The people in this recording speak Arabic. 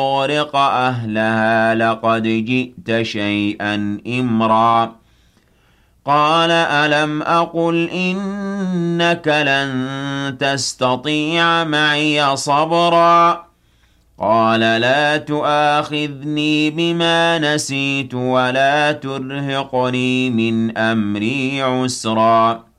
فأغرق أهلها لقد جئت شيئا إمرا قال ألم أقل إنك لن تستطيع معي صبرا قال لا تؤاخذني بما نسيت ولا ترهقني من أمري عسرا